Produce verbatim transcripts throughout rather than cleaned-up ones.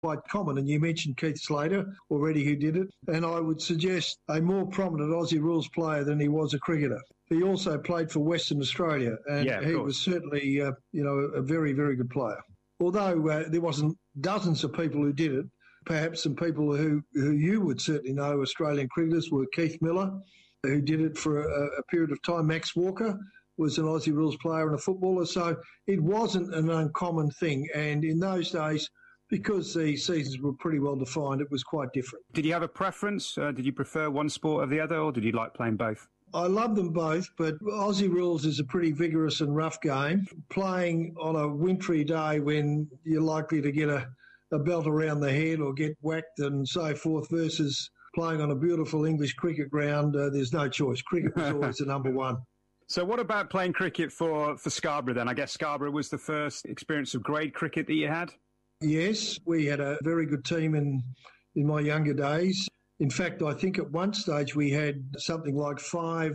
quite common. And you mentioned Keith Slater already, who did it. And I would suggest a more prominent Aussie rules player than he was a cricketer. He also played for Western Australia, and yeah, he was certainly, uh, you know, a very, very good player. Although uh, there wasn't dozens of people who did it, perhaps some people who, who you would certainly know, Australian cricketers, were Keith Miller, who did it for a, a period of time. Max Walker was an Aussie rules player and a footballer, so it wasn't an uncommon thing. And in those days, because the seasons were pretty well defined, it was quite different. Did you have a preference? Uh, did you prefer one sport or the other, or did you like playing both? I love them both, but Aussie rules is a pretty vigorous and rough game. Playing on a wintry day when you're likely to get a, a belt around the head or get whacked and so forth versus playing on a beautiful English cricket ground, uh, there's no choice. Cricket was always the number one. So what about playing cricket for, for Scarborough then? I guess Scarborough was the first experience of grade cricket that you had? Yes, we had a very good team in, in my younger days. In fact, I think at one stage we had something like five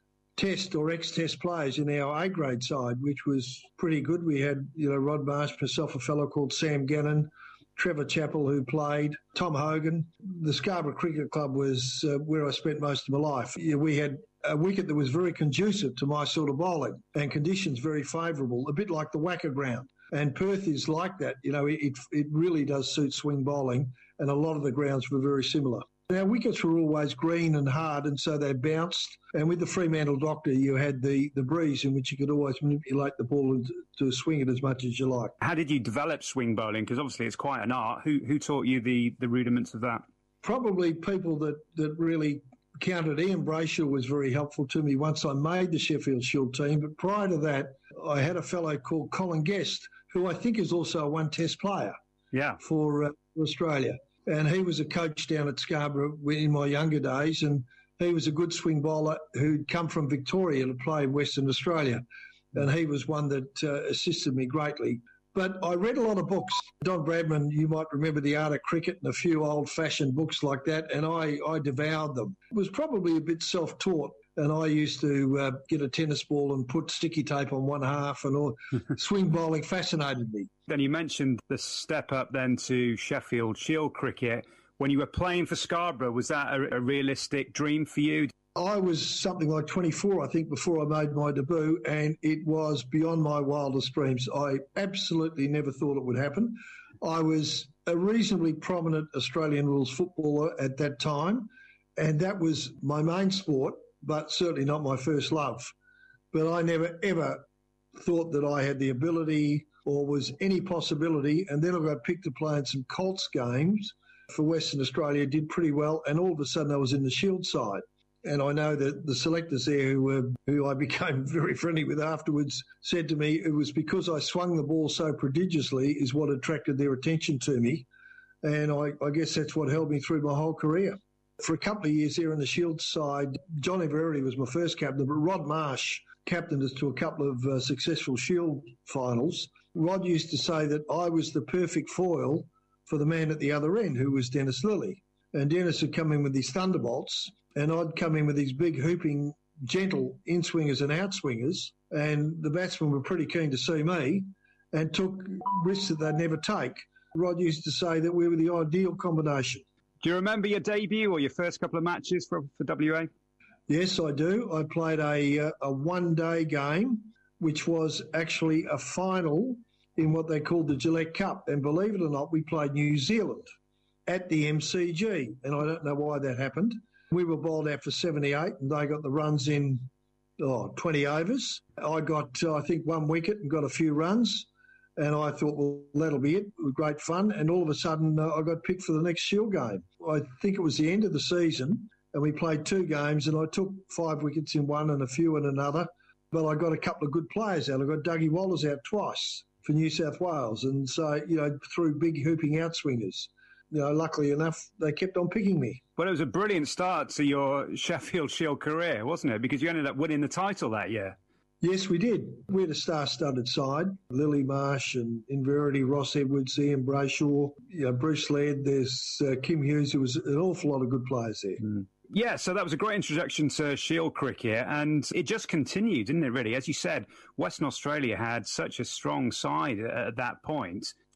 test or ex-test players in our A-grade side, which was pretty good. We had, you know, Rod Marsh, myself, a fellow called Sam Gannon, Trevor Chappell, who played, Tom Hogan. The Scarborough Cricket Club was uh, where I spent most of my life. Yeah, we had a wicket that was very conducive to my sort of bowling and conditions very favourable, a bit like the Wacker ground. And Perth is like that. You know, it, it really does suit swing bowling, and a lot of the grounds were very similar. Our wickets were always green and hard, and so they bounced. And with the Fremantle Doctor, you had the, the breeze in which you could always manipulate the ball and to swing it as much as you like. How did you develop swing bowling? Because obviously it's quite an art. Who who taught you the, the rudiments of that? Probably people that, that really counted. Ian Brayshaw was very helpful to me once I made the Sheffield Shield team. But prior to that, I had a fellow called Colin Guest, who I think is also a one-test player yeah. for, uh, for Australia. And he was a coach down at Scarborough in my younger days, and he was a good swing bowler who'd come from Victoria to play in Western Australia. And he was one that uh, assisted me greatly. But I read a lot of books. Don Bradman, you might remember The Art of Cricket and a few old-fashioned books like that, and I, I devoured them. It was probably a bit self-taught, and I used to uh, get a tennis ball and put sticky tape on one half, and all. Swing bowling fascinated me. Then you mentioned the step up then to Sheffield Shield cricket. When you were playing for Scarborough, was that a, a realistic dream for you? I was something like twenty-four, I think, before I made my debut, and it was beyond my wildest dreams. I absolutely never thought it would happen. I was a reasonably prominent Australian rules footballer at that time, and that was my main sport, but certainly not my first love. But I never, ever thought that I had the ability or was any possibility, and then I got picked to play in some Colts games for Western Australia, did pretty well, and all of a sudden I was in the Shield side. And I know that the selectors there, who were, who I became very friendly with afterwards, said to me it was because I swung the ball so prodigiously is what attracted their attention to me. And I, I guess that's what held me through my whole career. For a couple of years there in the Shield side, Johnny Verity was my first captain, but Rod Marsh captained us to a couple of uh, successful Shield finals. Rod used to say that I was the perfect foil for the man at the other end, who was Dennis Lilly. And Dennis would come in with these thunderbolts, and I'd come in with these big, hooping, gentle in-swingers and out-swingers, and the batsmen were pretty keen to see me and took risks that they'd never take. Rod used to say that we were the ideal combination. Do you remember your debut or your first couple of matches for, for W A? Yes, I do. I played a, a one-day game, which was actually a final in what they called the Gillette Cup. And believe it or not, we played New Zealand at the M C G, and I don't know why that happened. We were bowled out for seventy-eight, and they got the runs in oh, twenty overs. I got, uh, I think, one wicket and got a few runs, and I thought, well, that'll be it. It was great fun, and all of a sudden uh, I got picked for the next Shield game. I think it was the end of the season, and we played two games, and I took five wickets in one and a few in another, but I got a couple of good players out. I got Dougie Wallers out twice for New South Wales, and so, you know, through big hooping outswingers. You know, luckily enough, they kept on picking me. Well, it was a brilliant start to your Sheffield Shield career, wasn't it? Because you ended up winning the title that year. Yes, we did. We had a star-studded side. Lily Marsh and Inverity, Ross Edwards, Ian Brayshaw, you know, Bruce Laird, there's uh, Kim Hughes. There was an awful lot of good players there. Mm. Yeah, so that was a great introduction to Shield cricket, and it just continued, didn't it, really? As you said, Western Australia had such a strong side at that point.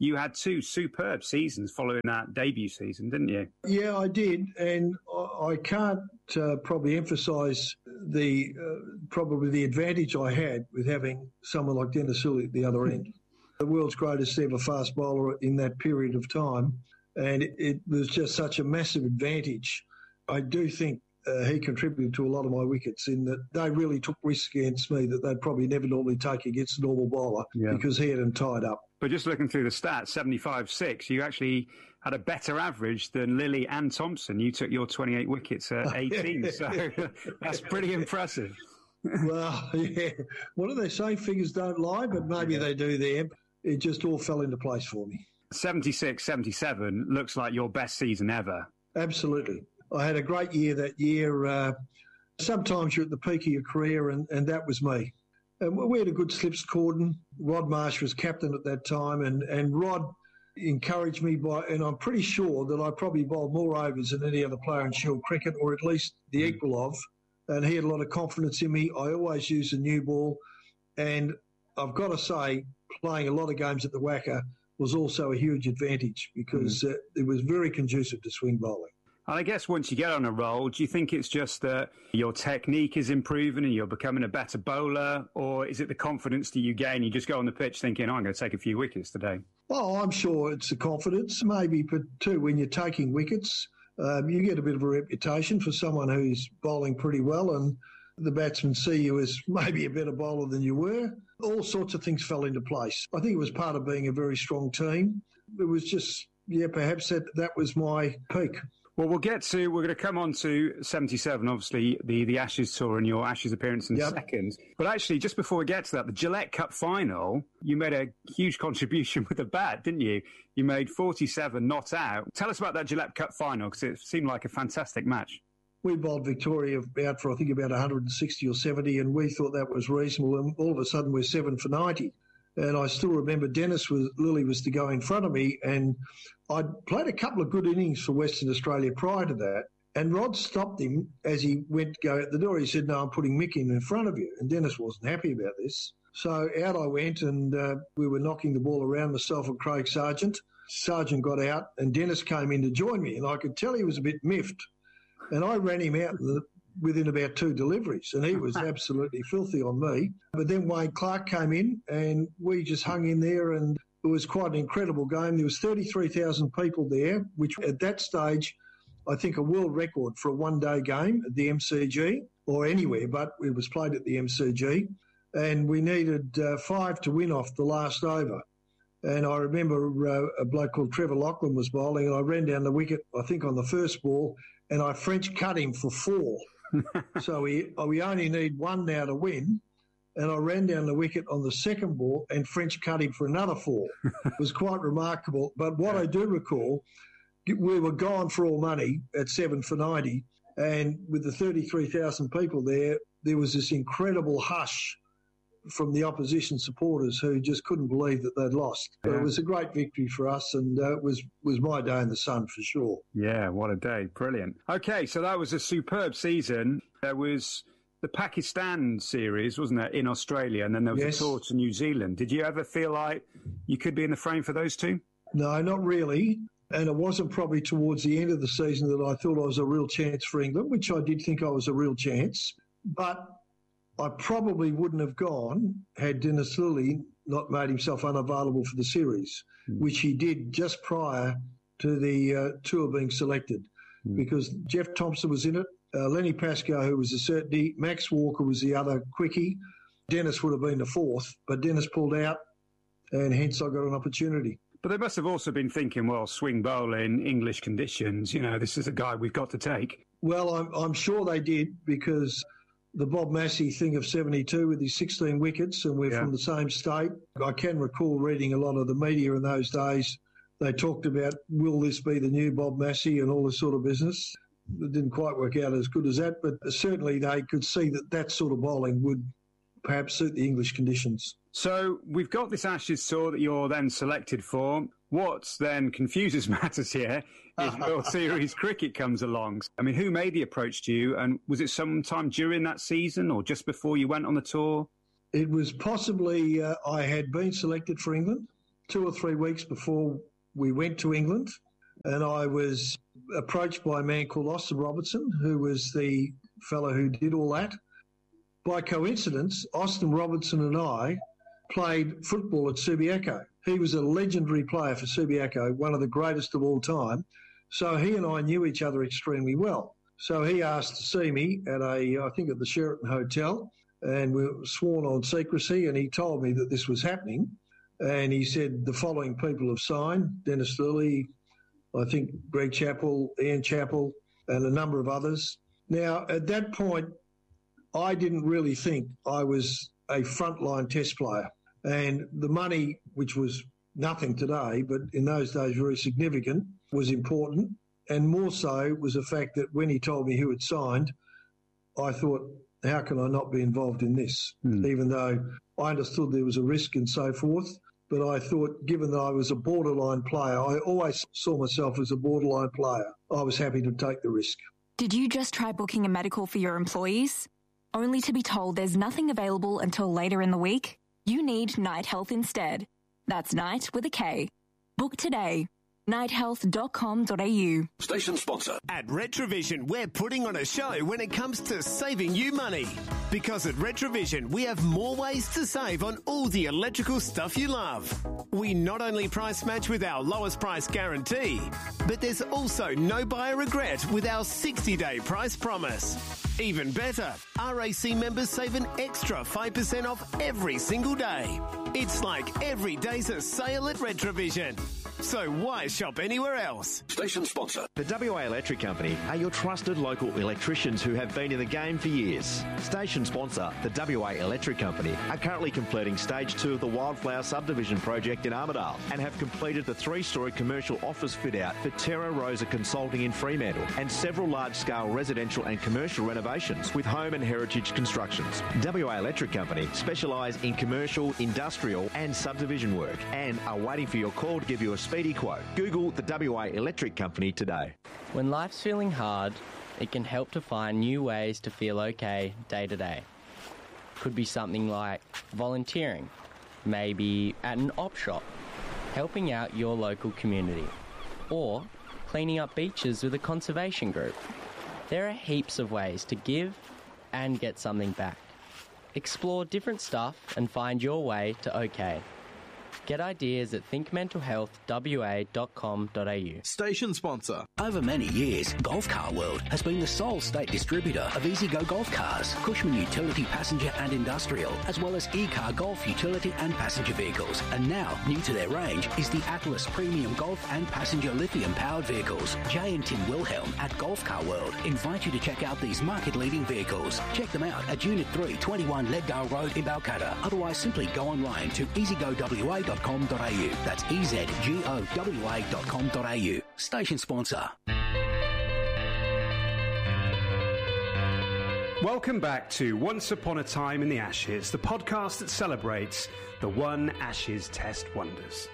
you had two superb seasons following that debut season, didn't you? Yeah, I did. And I can't uh, probably emphasise the uh, probably the advantage I had with having someone like Dennis Lillee at the other end. The world's greatest ever fast bowler in that period of time. And it, it was just such a massive advantage. I do think uh, he contributed to a lot of my wickets in that they really took risks against me that they'd probably never normally take against a normal bowler yeah. because he had them tied up. But just looking through the stats, seventy-five six, you actually had a better average than Lillee and Thompson. You took your twenty-eight wickets at eighteen, so that's pretty impressive. Well, yeah. What do they say? Figures don't lie, but maybe yeah. they do there. It just all fell into place for me. seventy-six seventy-seven looks like your best season ever. Absolutely. I had a great year that year. Uh, sometimes you're at the peak of your career, and, and that was me. And we had a good slips cordon. Rod Marsh was captain at that time, and, and Rod encouraged me by, and I'm pretty sure that I probably bowled more overs than any other player in Shield cricket, or at least the mm. equal of. And he had a lot of confidence in me. I always used a new ball. And I've got to say, playing a lot of games at the Wacker was also a huge advantage because mm. uh, it was very conducive to swing bowling. And I guess once you get on a roll, do you think it's just that your technique is improving and you're becoming a better bowler, or is it the confidence that you gain? You just go on the pitch thinking, oh, I'm going to take a few wickets today. Oh, I'm sure it's the confidence, maybe, but too, when you're taking wickets, um, you get a bit of a reputation for someone who's bowling pretty well, and the batsmen see you as maybe a better bowler than you were. All sorts of things fell into place. I think it was part of being a very strong team. It was just, yeah, perhaps that, that was my peak. Well, we'll get to, we're going to come on to seventy-seven, obviously, the, the Ashes tour and your Ashes appearance in yep. seconds. But actually, just before we get to that, the Gillette Cup final, you made a huge contribution with the bat, didn't you? You made forty-seven not out. Tell us about that Gillette Cup final, because it seemed like a fantastic match. We bowled Victoria out for, I think, about one hundred sixty or seventy, and we thought that was reasonable. And all of a sudden, we're seven for ninety. And I still remember Dennis was, Lillee was to go in front of me, and I'd played a couple of good innings for Western Australia prior to that. And Rod stopped him as he went to go out the door. He said, no, I'm putting Mick in in front of you. And Dennis wasn't happy about this. So out I went, and uh, we were knocking the ball around, myself and Craig Sargent. Sargent got out, and Dennis came in to join me. And I could tell he was a bit miffed. And I ran him out the, within about two deliveries, and he was absolutely filthy on me. But then Wayne Clark came in, and we just hung in there, and it was quite an incredible game. There was thirty-three thousand people there, which at that stage, I think a world record for a one-day game at the M C G, or anywhere, but it was played at the M C G. And we needed uh, five to win off the last over. And I remember uh, a bloke called Trevor Lachlan was bowling, and I ran down the wicket, I think on the first ball, and I French cut him for four. So we we only need one now to win, and I ran down the wicket on the second ball and French cut him for another four. It was quite remarkable. But what I do recall, we were gone for all money at seven for ninety, and with the thirty-three thousand people there, there was this incredible hush from the opposition supporters who just couldn't believe that they'd lost. But yeah. It was a great victory for us, and uh, it was, was my day in the sun for sure. Yeah, what a day. Brilliant. Okay, so that was a superb season. There was the Pakistan series, wasn't there, in Australia, and then there was yes. a tour to New Zealand. Did you ever feel like you could be in the frame for those two? No, not really. And it wasn't probably towards the end of the season that I thought I was a real chance for England, which I did think I was a real chance. But I probably wouldn't have gone had Dennis Lillee not made himself unavailable for the series, mm. which he did just prior to the uh, tour being selected, mm. because Jeff Thompson was in it, uh, Lenny Pascoe, who was a certainty, Max Walker was the other quickie, Dennis would have been the fourth, but Dennis pulled out, and hence I got an opportunity. But they must have also been thinking, well, swing bowling, English conditions, you know, this is a guy we've got to take. Well, I'm, I'm sure they did, because the Bob Massey thing of seventy-two with his sixteen wickets, and we're yeah. from the same state. I can recall reading a lot of the media in those days. They talked about, will this be the new Bob Massey and all this sort of business. It didn't quite work out as good as that, but certainly they could see that that sort of bowling would perhaps suit the English conditions. So we've got this Ashes tour that you're then selected for. What then confuses matters here is World Series cricket comes along. I mean, who made the approach to you, and was it sometime during that season or just before you went on the tour? It was possibly uh, I had been selected for England, two or three weeks before we went to England, and I was approached by a man called Austin Robertson, who was the fellow who did all that. By coincidence, Austin Robertson and I played football at Subiaco. He was a legendary player for Subiaco, one of the greatest of all time. So he and I knew each other extremely well. So he asked to see me at a, I think at the Sheraton Hotel, and we were sworn on secrecy, and he told me that this was happening. And he said the following people have signed: Dennis Lilly, I think Greg Chappell, Ian Chappell, and a number of others. Now, at that point, I didn't really think I was a frontline test player. And the money, which was nothing today, but in those days very significant, was important. And more so was the fact that when he told me who had signed, I thought, how can I not be involved in this? Mm. Even though I understood there was a risk and so forth. But I thought, given that I was a borderline player, I always saw myself as a borderline player, I was happy to take the risk. Did you just try booking a medical for your employees, only to be told there's nothing available until later in the week? You need Night Health instead. That's Night with a K. Book today. night health dot com dot a u. Station sponsor. At Retrovision, we're putting on a show when it comes to saving you money. Because at Retrovision, we have more ways to save on all the electrical stuff you love. We not only price match with our lowest price guarantee, but there's also no buyer regret with our sixty-day price promise. Even better, R A C members save an extra five percent off every single day. It's like every day's a sale at Retrovision. So why shop anywhere else? Station sponsor. The W A Electric Company are your trusted local electricians who have been in the game for years. Station sponsor, the W A Electric Company, are currently completing stage two of the Wildflower Subdivision project in Armidale and have completed the three-storey commercial office fit-out for Terra Rosa Consulting in Fremantle and several large-scale residential and commercial renovations with home and heritage constructions. W A Electric Company specialise in commercial, industrial and subdivision work and are waiting for your call to give you a speedy quote. Google the W A Electric Company today. When life's feeling hard, it can help to find new ways to feel okay day to day. Could be something like volunteering, maybe at an op shop, helping out your local community, or cleaning up beaches with a conservation group. There are heaps of ways to give and get something back. Explore different stuff and find your way to okay. Get ideas at think mental health w a dot com dot a u. Station sponsor. Over many years, Golf Car World has been the sole state distributor of EasyGo Golf Cars, Cushman Utility Passenger and Industrial, as well as E-Car Golf Utility and Passenger Vehicles. And now, new to their range is the Atlas Premium Golf and Passenger Lithium-powered vehicles. Jay and Tim Wilhelm at Golf Car World invite you to check out these market-leading vehicles. Check them out at Unit three, twenty-one Leadale Road in Balcatta. Otherwise, simply go online to easy go w a dot com dot a u. That's E Z G O W A dot com dot a u. Station sponsor. Welcome back to Once Upon a Time in the Ashes, the podcast that celebrates the one Ashes Test wonders.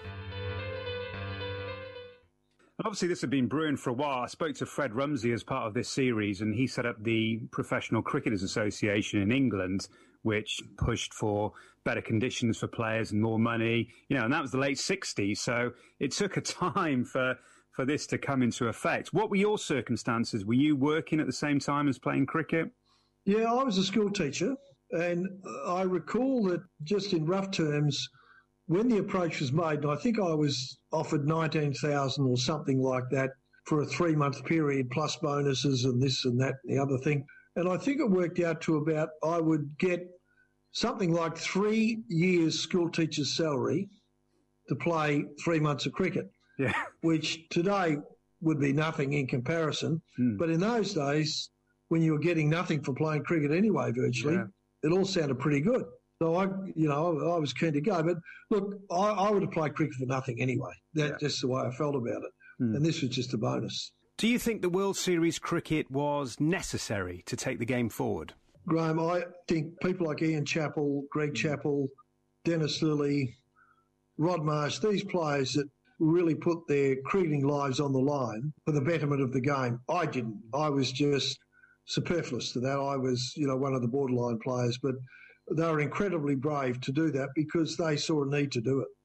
Obviously, this had been brewing for a while. I spoke to Fred Rumsey as part of this series, and he set up the Professional Cricketers Association in England, which pushed for better conditions for players and more money. You know, and that was the late sixties, so it took a time for, for this to come into effect. What were your circumstances? Were you working at the same time as playing cricket? Yeah, I was a school teacher, and I recall that just in rough terms, when the approach was made, and I think I was offered nineteen thousand or something like that for a three-month period, plus bonuses and this and that and the other thing. And I think it worked out to about, I would get something like three years school teacher's salary to play three months of cricket, yeah, which today would be nothing in comparison. Mm. But in those days, when you were getting nothing for playing cricket anyway, virtually, yeah, it all sounded pretty good. So I, you know, I was keen to go. But look, I, I would have played cricket for nothing anyway. That's yeah. just the way I felt about it. Mm. And this was just a bonus. Do you think the World Series cricket was necessary to take the game forward? Graham, I think people like Ian Chappell, Greg Chappell, Dennis Lilly, Rod Marsh, these players that really put their cricketing lives on the line for the betterment of the game. I didn't. I was just superfluous to that. I was, you know, one of the borderline players, but they were incredibly brave to do that because they saw a need to do it.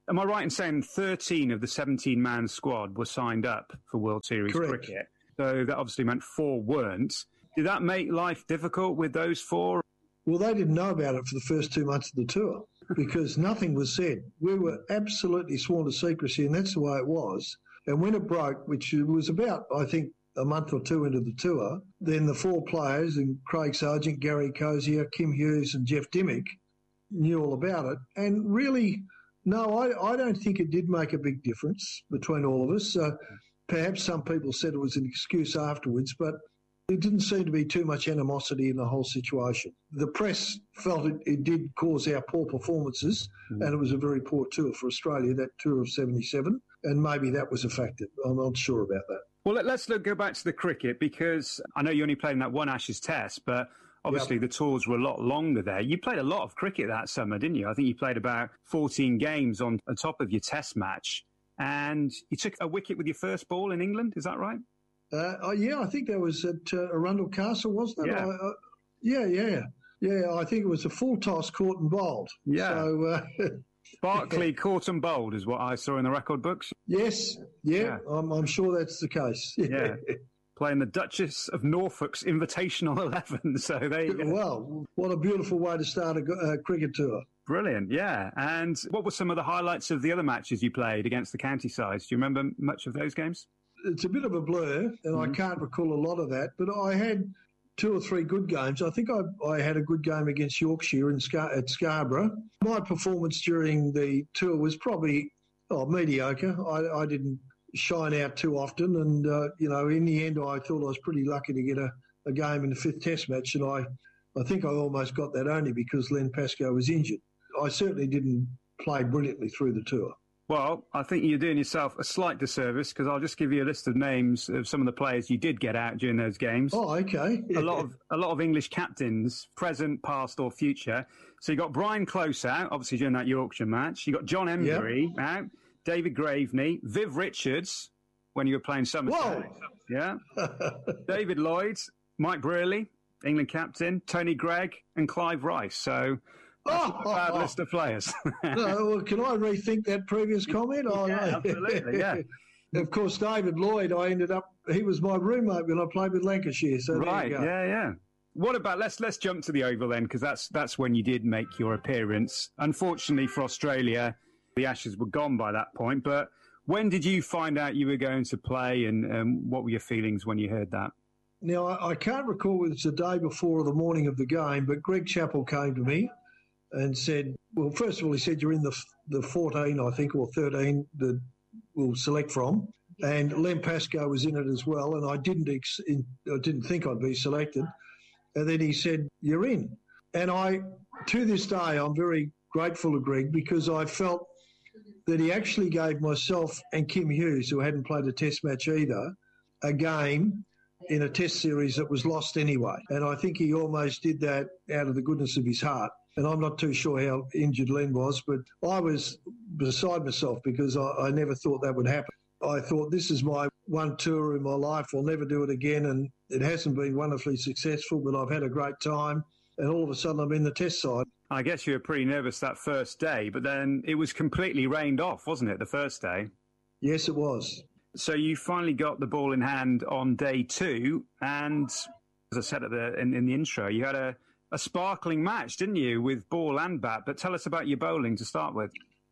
Am I right in saying thirteen of the seventeen-man squad were signed up for World Series Correct. cricket? So that obviously meant four weren't. Did that make life difficult with those four? Well, they didn't know about it for the first two months of the tour because nothing was said. We were absolutely sworn to secrecy, and that's the way it was. And when it broke, which was about, I think, a month or two into the tour, then the four players, and Craig Sargent, Gary Cozier, Kim Hughes and Jeff Dimmick, knew all about it. And really... No, I, I don't think it did make a big difference between all of us. Uh, perhaps some people said it was an excuse afterwards, but there didn't seem to be too much animosity in the whole situation. The press felt it, it did cause our poor performances, mm. and it was a very poor tour for Australia, that tour of seventy-seven, and maybe that was a factor. I'm not sure about that. Well, let's look, go back to the cricket, because I know you only played in that one Ashes test, but... Obviously, yep. the tours were a lot longer there. You played a lot of cricket that summer, didn't you? I think you played about fourteen games on the top of your test match. And you took a wicket with your first ball in England, is that right? Uh, oh, yeah, I think that was at uh, Arundel Castle, wasn't it? Yeah. I, uh, yeah, yeah. Yeah, I think it was a full toss, caught and bowled. Yeah. So, uh, Barkley caught and bowled is what I saw in the record books. Yes, yeah, yeah. I'm, I'm sure that's the case. Yeah. Playing the Duchess of Norfolk's Invitational eleven. So they. Well, what a beautiful way to start a uh, cricket tour. Brilliant, yeah. And what were some of the highlights of the other matches you played against the county sides? Do you remember much of those games? It's a bit of a blur, and mm-hmm. I can't recall a lot of that. But I had two or three good games. I think I, I had a good game against Yorkshire in Scar- at Scarborough. My performance during the tour was probably oh, mediocre. I, I didn't shine out too often, and uh, you know, in the end I thought I was pretty lucky to get a, a game in the fifth test match, and I, I think I almost got that only because Len Pascoe was injured. I certainly didn't play brilliantly through the tour. Well, I think you're doing yourself a slight disservice because I'll just give you a list of names of some of the players you did get out during those games. Oh, okay. a lot of a lot of English captains, present, past or future. So you got Brian Close out, obviously during that Yorkshire match. You got John Embury yep. out. David Graveney, Viv Richards, when you were playing Somerset. Whoa. Yeah. David Lloyd, Mike Brearley, England captain, Tony Gregg, and Clive Rice. So that's oh, a bad oh, list of players. No, well, can I rethink that previous comment? Oh, yeah, no. Absolutely, yeah. Of course, David Lloyd, I ended up, he was my roommate when I played with Lancashire. So right, there you go. yeah, yeah. What about, let's let's jump to the Oval then, because that's, that's when you did make your appearance. Unfortunately for Australia, the Ashes were gone by that point, but when did you find out you were going to play, and um, what were your feelings when you heard that? Now, I, I can't recall whether it's the day before or the morning of the game, but Greg Chappell came to me and said, well, first of all, he said, you're in the the fourteen, I think, or thirteen that we'll select from, and Len Pascoe was in it as well, and I didn't, ex- in, I didn't think I'd be selected. And then he said, you're in. And I, to this day, I'm very grateful to Greg because I felt that he actually gave myself and Kim Hughes, who hadn't played a test match either, a game in a test series that was lost anyway. And I think he almost did that out of the goodness of his heart. And I'm not too sure how injured Len was, but I was beside myself because I, I never thought that would happen. I thought, this is my one tour in my life. I'll never do it again. And it hasn't been wonderfully successful, but I've had a great time. And all of a sudden I'm in the test side. I guess you were pretty nervous that first day, but then it was completely rained off, wasn't it, the first day? Yes, it was. So you finally got the ball in hand on day two, and as I said at the, in, in the intro, you had a, a sparkling match, didn't you, with ball and bat? But tell us about your bowling to start with.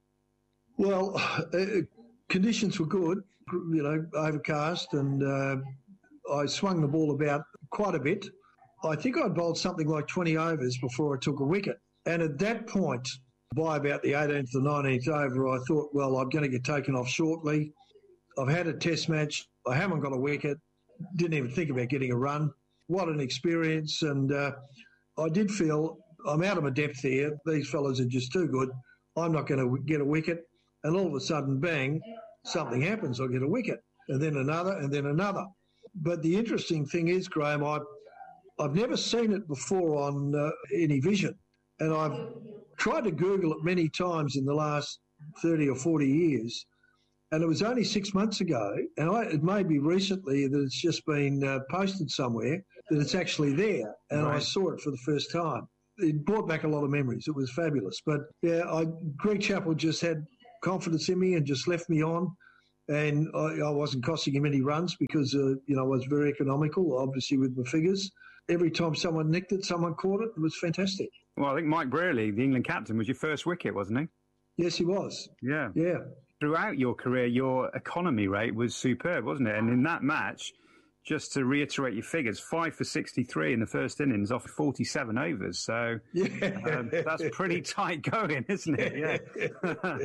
Well, uh, conditions were good, you know, overcast, and uh, I swung the ball about quite a bit. I think I'd bowled something like twenty overs before I took a wicket. And at that point, by about the eighteenth or nineteenth over, I thought, well, I'm going to get taken off shortly. I've had a test match. I haven't got a wicket. Didn't even think about getting a run. What an experience. And uh, I did feel I'm out of my depth here. These fellas are just too good. I'm not going to get a wicket. And all of a sudden, bang, something happens. I get a wicket. And then another, and then another. But the interesting thing is, Graham, I, I've never seen it before on uh, any vision. And I've tried to Google it many times in the last thirty or forty years. And it was only six months ago, and I, it may be recently that it's just been uh, posted somewhere, that it's actually there. And right. I saw it for the first time. It brought back a lot of memories. It was fabulous. But, yeah, I, Greg Chappell just had confidence in me and just left me on. And I, I wasn't costing him any runs because, uh, you know, I was very economical, obviously, with my figures. Every time someone nicked it, someone caught it. It was fantastic. Well, I think Mike Brearley, the England captain, was your first wicket, wasn't he? Yes, he was. Yeah. Yeah. Throughout your career, your economy rate was superb, wasn't it? And in that match, just to reiterate your figures, five for sixty-three in the first innings off forty-seven overs. So yeah. um, that's pretty tight going, isn't it? Yeah.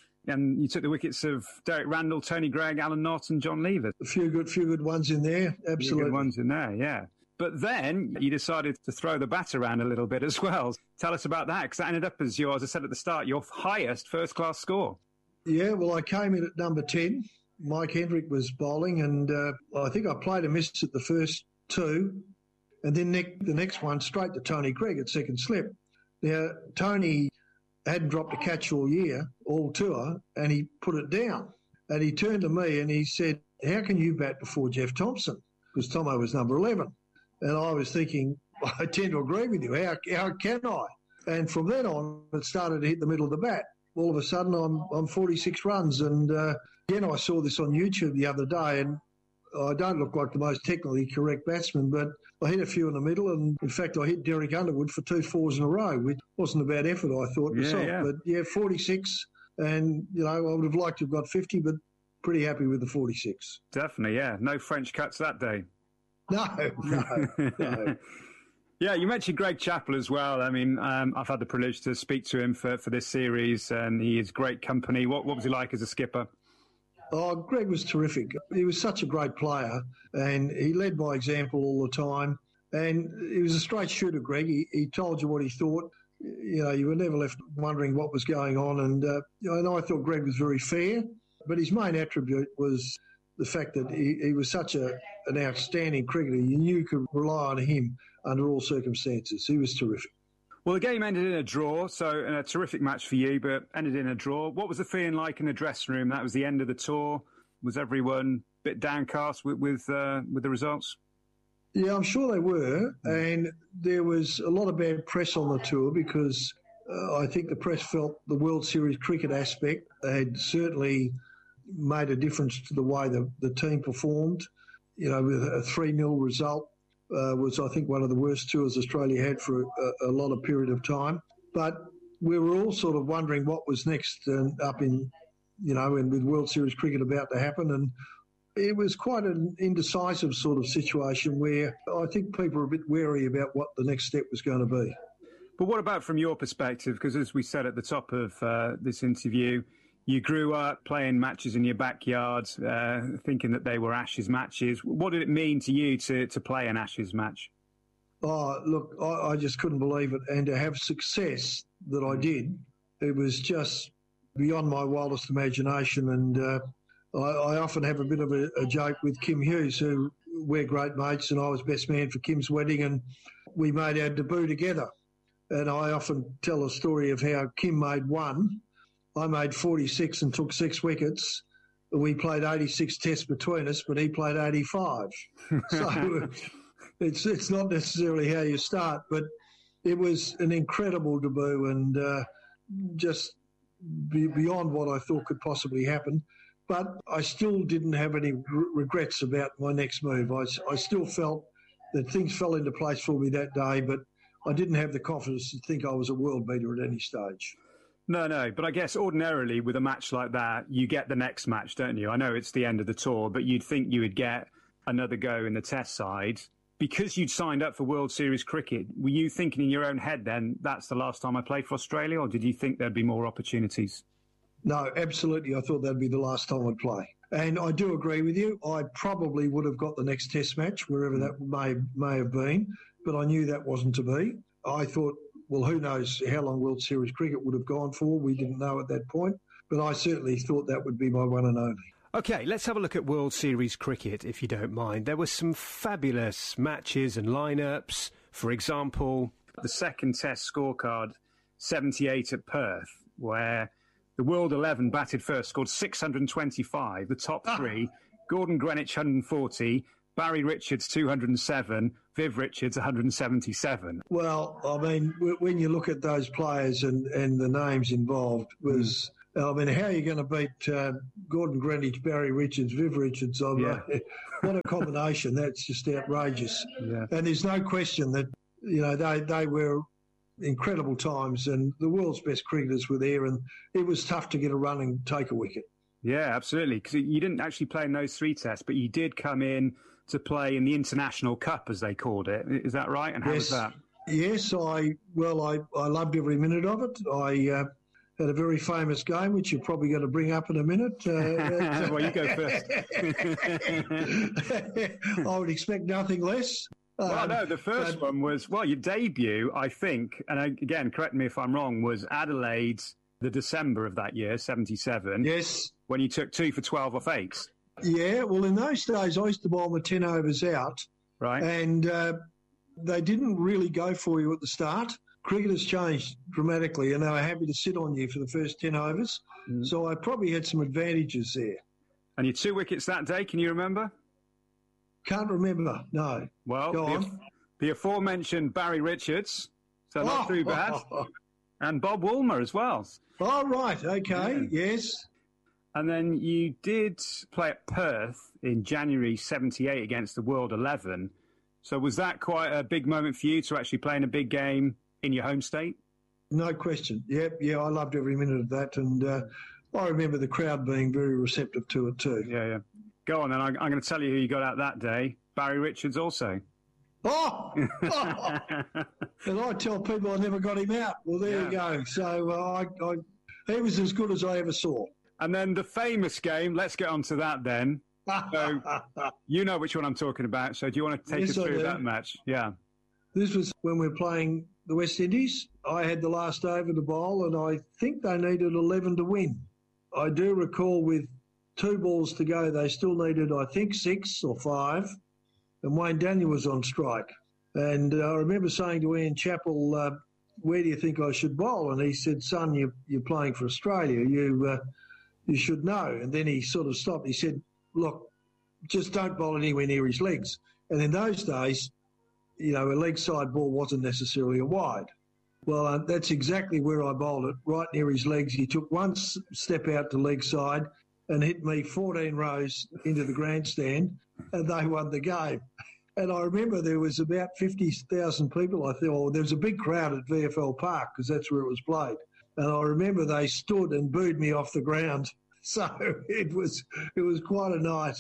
And you took the wickets of Derek Randall, Tony Greig, Alan Knott and John Lever. A few good, few good ones in there, absolutely. A few good ones in there, yeah. But then you decided to throw the bat around a little bit as well. Tell us about that, because that ended up as your, as I said at the start, your highest first-class score. Yeah, well, I came in at number ten. Mike Hendrick was bowling, and uh, I think I played a miss at the first two, and then ne- the next one straight to Tony Greig at second slip. Now, Tony hadn't dropped a catch all year, all tour, and he put it down. And he turned to me and he said, how can you bat before Jeff Thompson? Because Tomo was number eleven. And I was thinking, I tend to agree with you. How, how can I? And from then on, it started to hit the middle of the bat. All of a sudden, I'm I'm forty-six runs. And uh, again, I saw this on YouTube the other day, and I don't look like the most technically correct batsman, but I hit a few in the middle, and in fact, I hit Derek Underwood for two fours in a row, which wasn't a bad effort, I thought, yeah, myself. Yeah. But yeah, forty-six, and, you know, I would have liked to have got fifty, but pretty happy with the forty-six. Definitely, yeah. No French cuts that day. No, no, no. Yeah, you mentioned Greg Chappell as well. I mean, um, I've had the privilege to speak to him for, for this series, and he is great company. What, what was he like as a skipper? Oh, Greg was terrific. He was such a great player, and he led by example all the time. And he was a straight shooter, Greg. He, he told you what he thought. You know, you were never left wondering what was going on. And uh, you know, I thought Greg was very fair, but his main attribute was the fact that he, he was such a an outstanding cricketer. You knew you could rely on him under all circumstances. He was terrific. Well, the game ended in a draw, so a terrific match for you, but ended in a draw. What was the feeling like in the dressing room? That was the end of the tour. Was everyone a bit downcast with with, uh, with the results? Yeah, I'm sure they were, and there was a lot of bad press on the tour because uh, I think the press felt the World Series cricket aspect had certainly made a difference to the way the, the team performed. You know, with a three nil result uh, was, I think, one of the worst tours Australia had for a, a lot of period of time. But we were all sort of wondering what was next and up in, you know, and with World Series cricket about to happen. And it was quite an indecisive sort of situation where I think people are a bit wary about what the next step was going to be. But what about from your perspective? Because as we said at the top of uh, this interview, you grew up playing matches in your backyard, uh, thinking that they were Ashes matches. What did it mean to you to, to play an Ashes match? Oh, look, I, I just couldn't believe it. And to have success that I did, it was just beyond my wildest imagination. And uh, I, I often have a bit of a, a joke with Kim Hughes, who we're great mates, and I was best man for Kim's wedding, and we made our debut together. And I often tell a story of how Kim made one. I made forty-six and took six wickets. We played eighty-six tests between us, but he played eighty-five. So it's it's not necessarily how you start, but it was an incredible debut and uh, just be beyond what I thought could possibly happen. But I still didn't have any re- regrets about my next move. I, I still felt that things fell into place for me that day, but I didn't have the confidence to think I was a world beater at any stage. No, no, but I guess ordinarily with a match like that, you get the next match, don't you? I know it's the end of the tour, but you'd think you would get another go in the test side. Because you'd signed up for World Series cricket, were you thinking in your own head then, that's the last time I played for Australia, or did you think there'd be more opportunities? No, absolutely. I thought that'd be the last time I'd play. And I do agree with you. I probably would have got the next test match, wherever that may, may have been, but I knew that wasn't to be. I thought, well, who knows how long World Series cricket would have gone for. We didn't know at that point. But I certainly thought that would be my one and only. OK, let's have a look at World Series cricket, if you don't mind. There were some fabulous matches and lineups. For example, the second Test scorecard, seventy-eight at Perth, where the World eleven batted first, scored six hundred twenty-five. The top three, ah. Gordon Greenwich, one hundred forty, Barry Richards, two hundred seven, Viv Richards, one hundred seventy-seven. Well, I mean, when you look at those players and, and the names involved, was I mean, how are you going to beat uh, Gordon Greenidge, Barry Richards, Viv Richards? On, Yeah. uh, what a combination. That's just outrageous. Yeah. And there's no question that, you know, they, they were incredible times and the world's best cricketers were there, and it was tough to get a run and take a wicket. Yeah, absolutely. Because you didn't actually play in those three tests, but you did come in to play in the International Cup, as they called it. Is that right? And how yes. was that? Yes, I, well, I, I loved every minute of it. I uh, had a very famous game, which you're probably going to bring up in a minute. Uh, well, you go first. I would expect nothing less. Well, um, no, the first but, one was, well, your debut, I think, and again, correct me if I'm wrong, was Adelaide, the December of that year, seventy-seven. Yes. When you took two for twelve off eight. Yeah, well, in those days, I used to bowl my ten overs out. Right. And uh, they didn't really go for you at the start. Cricket has changed dramatically, and they were happy to sit on you for the first ten overs. Mm. So I probably had some advantages there. And your two wickets that day, can you remember? Can't remember, no. Well, Go the, on. the aforementioned Barry Richards, so not oh, too bad, oh, and Bob Woolmer as well. Oh, right, okay, yeah. Yes. And then you did play at Perth in January seventy-eight against the World eleven. So was that quite a big moment for you to actually play in a big game in your home state? No question. Yep, yeah, I loved every minute of that. And uh, I remember the crowd being very receptive to it too. Yeah, yeah. Go on then. I'm, I'm going to tell you who you got out that day. Barry Richards also. Oh! oh. And I tell people I never got him out. Well, there Yeah. you go. So uh, I, I, he was as good as I ever saw. And then the famous game, let's get on to that then. So you know which one I'm talking about. So do you want to take Yes, us I through do. that match? Yeah. This was when we were playing the West Indies. I had the last over to bowl, and I think they needed eleven to win. I do recall with two balls to go, they still needed, I think, six or five, and Wayne Daniel was on strike. And uh, I remember saying to Ian Chappell, uh, where do you think I should bowl? And he said, son, you're, you're playing for Australia. You, uh, you should know. And then he sort of stopped. He said, look, just don't bowl anywhere near his legs. And in those days, you know, a leg side ball wasn't necessarily a wide. Well, uh, that's exactly where I bowled it, right near his legs. He took one s- step out to leg side and hit me fourteen rows into the grandstand, and they won the game. And I remember there was about fifty thousand people, I thought. Well, there was a big crowd at V F L Park because that's where it was played. And I remember they stood and booed me off the ground. So it was it was quite a night.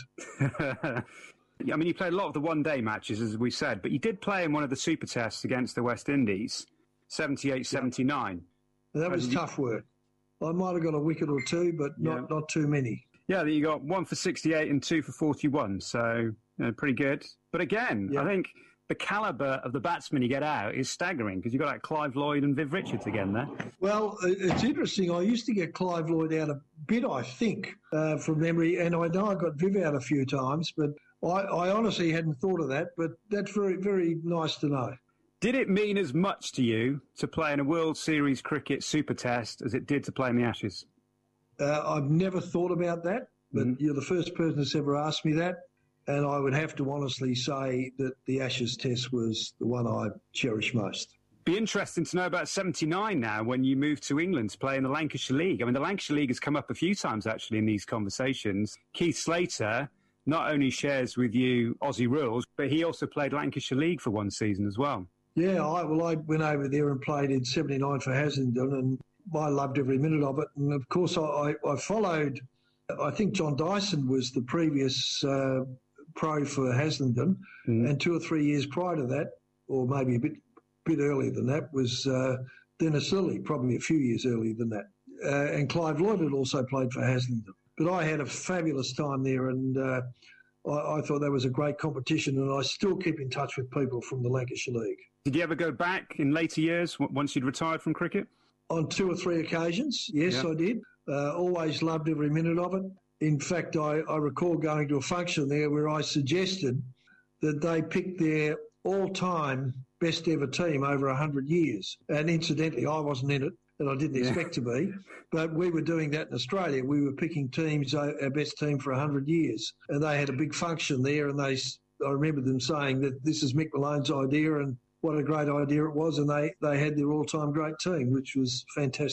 I mean, you played a lot of the one-day matches, as we said, but you did play in one of the super tests against the West Indies, seventy-eight seventy-nine. And that was you... tough work. I might have got a wicket or two, but not, yeah. not too many. Yeah, you got one for sixty-eight and two for forty-one, so you know, pretty good. But again, yeah. I think the calibre of the batsmen you get out is staggering because you've got like Clive Lloyd and Viv Richards again there. Well, it's interesting. I used to get Clive Lloyd out a bit, I think, uh, from memory, and I know I got Viv out a few times, but I, I honestly hadn't thought of that, but that's very, very nice to know. Did it mean as much to you to play in a World Series cricket super test as it did to play in the Ashes? Uh, I've never thought about that, but mm-hmm. you're the first person that's ever asked me that. And I would have to honestly say that the Ashes test was the one I cherish most. Be interesting to know about seventy-nine now when you moved to England to play in the Lancashire League. I mean, the Lancashire League has come up a few times actually in these conversations. Keith Slater not only shares with you Aussie rules, but he also played Lancashire League for one season as well. Yeah, I, well, I went over there and played in seventy-nine for Haslingden, and I loved every minute of it. And, of course, I, I followed, I think John Dyson was the previous uh, pro for Haslingden, mm. and two or three years prior to that, or maybe a bit bit earlier than that, was uh, Dennis Lilly, probably a few years earlier than that. Uh, and Clive Lloyd had also played for Haslingden. But I had a fabulous time there, and uh, I, I thought that was a great competition, and I still keep in touch with people from the Lancashire League. Did you ever go back in later years, once you'd retired from cricket? On two or three occasions, yes, yep. I did. Uh, always loved every minute of it. In fact, I, I recall going to a function there where I suggested that they pick their all-time best ever team over one hundred years. And incidentally, I wasn't in it, and I didn't yeah. expect to be. But we were doing that in Australia. We were picking teams, our best team for one hundred years. And they had a big function there, and they, I remember them saying that this is Mick Malone's idea, and what a great idea it was. And they, they had their all-time great team, which was fantastic.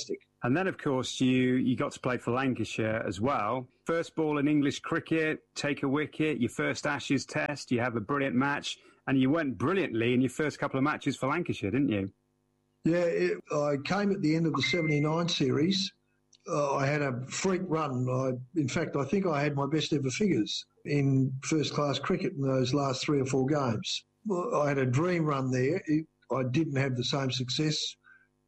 And then, of course, you, you got to play for Lancashire as well. First ball in English cricket, take a wicket, your first Ashes test, you have a brilliant match, and you went brilliantly in your first couple of matches for Lancashire, didn't you? Yeah, it, I came at the end of the seventy-nine series. Uh, I had a freak run. I, in fact, I think I had my best ever figures in first-class cricket in those last three or four games. Well, I had a dream run there. It, I didn't have the same success,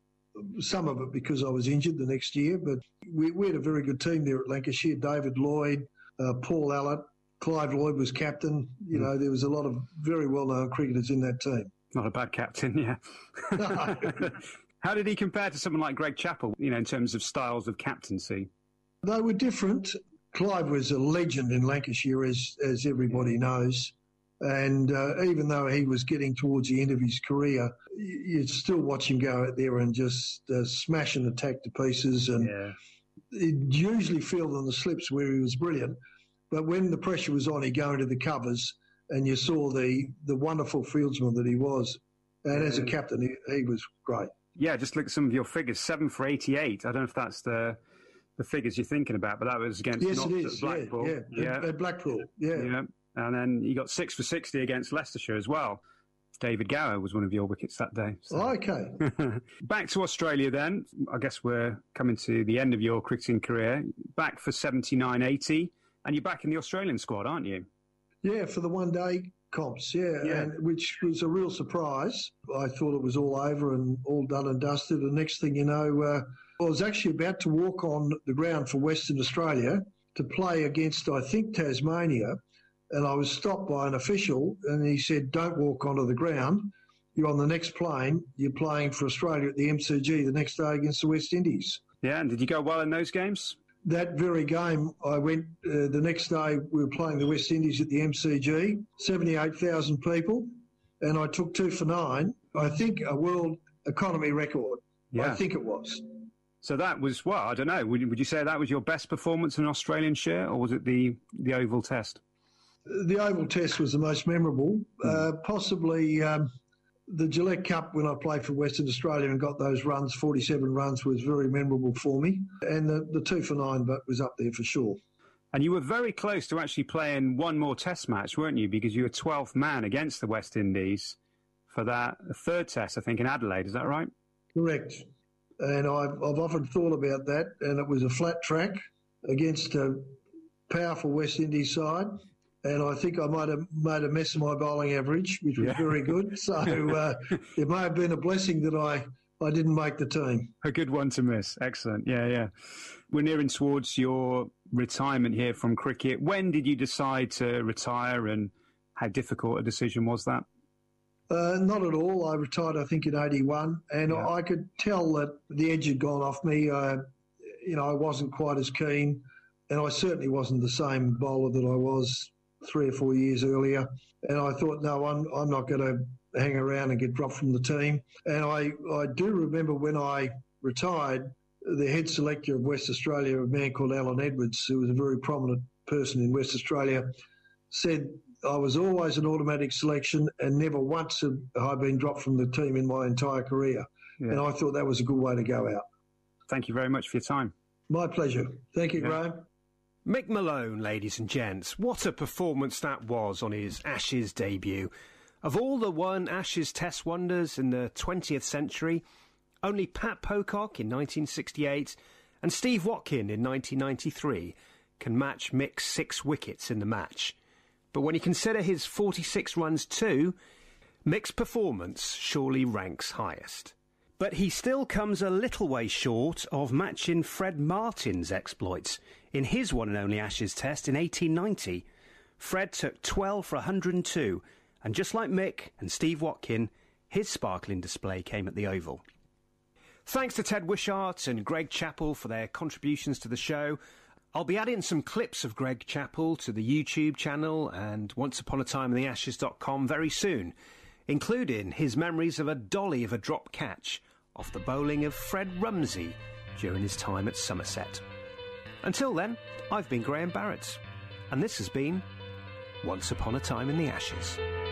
some of it because I was injured the next year, but we, we had a very good team there at Lancashire. David Lloyd, uh, Paul Allott, Clive Lloyd was captain. You mm. know, there was a lot of very well-known cricketers in that team. Not a bad captain, yeah. No. How did he compare to someone like Greg Chappell, you know, in terms of styles of captaincy? They were different. Clive was a legend in Lancashire, as, as everybody knows. And uh, even though he was getting towards the end of his career, you'd still watch him go out there and just uh, smash and attack to pieces. And yeah. he'd usually field on the slips where he was brilliant. But when the pressure was on, he'd go into the covers and you saw the, the wonderful fieldsman that he was. And yeah. as a captain, he, he was great. Yeah, just look at some of your figures. Seven for eighty-eight. I don't know if that's the the figures you're thinking about, but that was against yes, Notts it is. at Blackpool. Yeah, yeah. At, at Blackpool, yeah. yeah. And then you got six for sixty against Leicestershire as well. David Gower was one of your wickets that day. So. Oh, okay. Back to Australia then. I guess we're coming to the end of your cricketing career. Back for seventy-nine eighty, and you're back in the Australian squad, aren't you? Yeah, for the one-day comps, yeah, yeah. And, which was a real surprise. I thought it was all over and all done and dusted. And next thing you know, uh, I was actually about to walk on the ground for Western Australia to play against, I think, Tasmania. And I was stopped by an official and he said, don't walk onto the ground. You're on the next plane. You're playing for Australia at the M C G the next day against the West Indies. Yeah, and did you go well in those games? That very game, I went, uh, the next day we were playing the West Indies at the M C G, seventy-eight thousand people, and I took two for nine. I think a world economy record. Yeah. I think it was. So that was, well, I don't know, would, would you say that was your best performance in an Australian shirt, or was it the, the Oval Test? The Oval Test was the most memorable. Mm. Uh, possibly um, the Gillette Cup when I played for Western Australia and got those runs, forty-seven runs, was very memorable for me. And the, the two for nine but was up there for sure. And you were very close to actually playing one more Test match, weren't you? Because you were twelfth man against the West Indies for that third Test, I think, in Adelaide. Is that right? Correct. And I've, I've often thought about that. And it was a flat track against a powerful West Indies side. And I think I might have made a mess of my bowling average, which was yeah. very good. So uh, it may have been a blessing that I, I didn't make the team. A good one to miss. Excellent. Yeah, yeah. We're nearing towards your retirement here from cricket. When did you decide to retire and how difficult a decision was that? Uh, not at all. I retired, I think, in eighty-one. And yeah. I could tell that the edge had gone off me. Uh, you know, I wasn't quite as keen. And I certainly wasn't the same bowler that I was three or four years earlier. And I thought, no, I'm, I'm not going to hang around and get dropped from the team. And I, I do remember when I retired, the head selector of West Australia, a man called Alan Edwards, who was a very prominent person in West Australia, said I was always an automatic selection and never once have I been dropped from the team in my entire career. Yeah. And I thought that was a good way to go out. Thank you very much for your time. My pleasure. Thank you, yeah. Graham. Mick Malone, ladies and gents, what a performance that was on his Ashes debut. Of all the one Ashes Test wonders in the twentieth century, only Pat Pocock in nineteen sixty-eight and Steve Watkin in nineteen ninety-three can match Mick's six wickets in the match. But when you consider his forty-six runs too, Mick's performance surely ranks highest. But he still comes a little way short of matching Fred Martin's exploits. In his one and only Ashes Test in eighteen ninety, Fred took twelve for one hundred and two, and just like Mick and Steve Watkin, his sparkling display came at the Oval. Thanks to Ted Wishart and Greg Chappell for their contributions to the show. I'll be adding some clips of Greg Chappell to the YouTube channel and Once Upon a Time in the Ashes dot com very soon, including his memories of a dolly of a drop catch off the bowling of Fred Rumsey during his time at Somerset. Until then, I've been Graham Barrett, and this has been Once Upon a Time in the Ashes.